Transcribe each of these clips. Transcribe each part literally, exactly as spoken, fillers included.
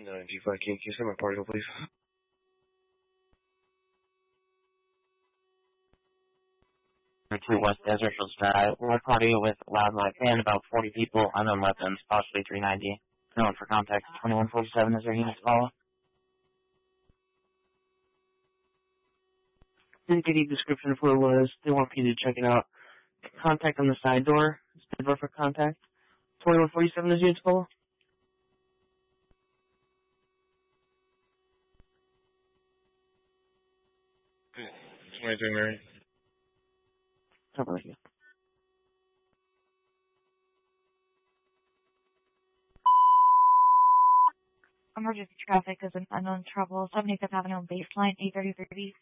No, G five, can you send my particle, please? two West Desert Hills Drive. We're party with loud live band, about forty people, unknown weapons, possibly three ninety. Known for contact, twenty-one forty-seven is their units follow. Didn't get any description of who it was. They want you to check it out. Contact on the side door. It's the door for contact. twenty-one forty-seven is units follow. twenty-three, Mary. How about you? Emergency traffic is an unknown trouble. seventy-fifth Avenue baseline, eight thirty-three B.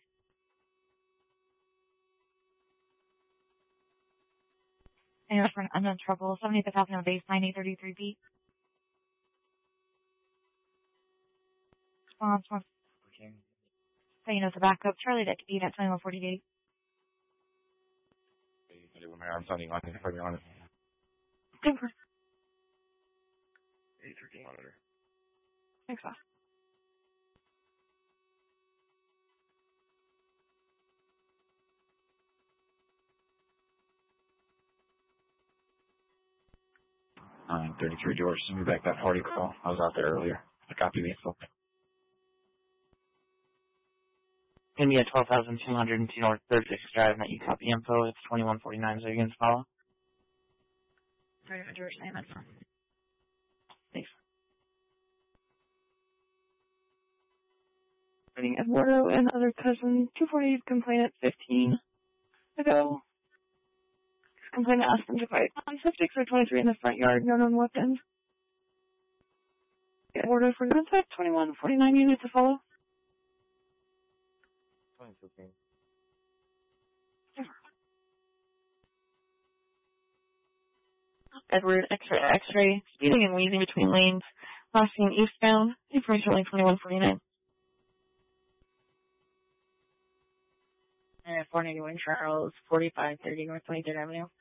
And for an unknown trouble, seventy-fifth Avenue baseline, eight thirty-three B. Response one. Okay. Saying as a backup, Charlie Deck eight at twenty-one forty-eight. I'm sounding on it. If I'm honest. Super. eight thirteen monitor. Thanks, boss. nine thirty-three, George. Send me back that party call. I was out there earlier. I copy the info. Gonna be at twelve thousand two hundred two North third District Drive, and that you copy info. It's twenty-one forty-nine, so you're going to follow. Sorry, George, I meant. Thanks. Writing Eduardo and other cousin, two forty-eight complainant fifteen ago. Complainant asked them to fight on subjects or twenty-three in the front yard, no known weapons. Order for contact, twenty-one forty-nine units to follow. fifteen. Edward, X-ray, X-ray, speeding and wheezing between lanes, last seen eastbound, information only twenty-one forty-nine. And four ninety-one Charles, forty-five thirty North twenty-third Avenue.